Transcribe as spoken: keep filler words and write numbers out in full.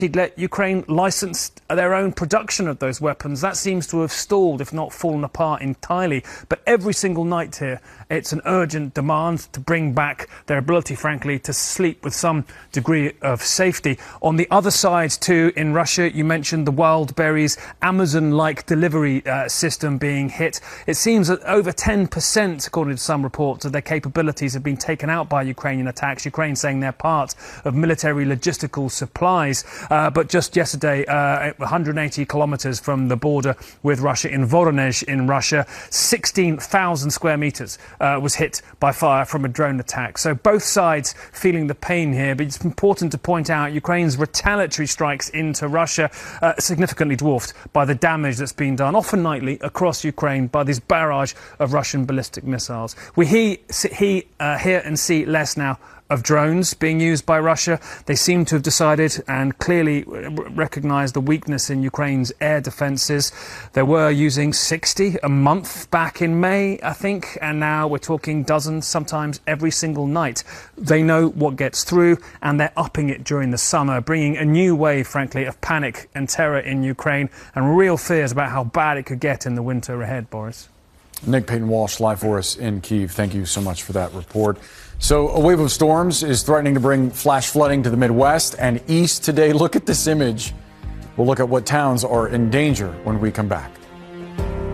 he'd let Ukraine license their own production of those weapons. That seems to have stalled, if not fallen apart entirely. But every single night here, it's an urgent demand to bring back their ability, frankly, to sleep with some degree of safety. On the other side, too, in Russia, you mentioned the Wildberries Amazon-like delivery uh, system being hit. It seems that over ten percent, according to some reports, of their capabilities have been taken out by Ukrainian attacks. Ukraine saying they're part of military logistical supplies. Uh, but just yesterday, uh, one hundred eighty kilometres from the border with Russia, in Voronezh in Russia, sixteen thousand square metres uh, was hit by fire from a drone attack. So both sides feeling the pain here. But it's important to point out Ukraine's retaliatory strikes into Russia uh, significantly dwarfed by the damage that's been done, often nightly, across Ukraine by this barrage of Russian ballistic missiles. We he, he, uh, hear and see less now of drones being used by Russia. They seem to have decided and clearly recognised the weakness in Ukraine's air defences. They were using sixty a month back in May, I think, and now we're talking dozens, sometimes every single night. They know what gets through, and they're upping it during the summer, bringing a new wave, frankly, of panic and terror in Ukraine, and real fears about how bad it could get in the winter ahead, Boris. Nick Paton-Walsh live for us in Kyiv. Thank you so much for that report. So a wave of storms is threatening to bring flash flooding to the Midwest and East today. Look at this image. We'll look at what towns are in danger when we come back.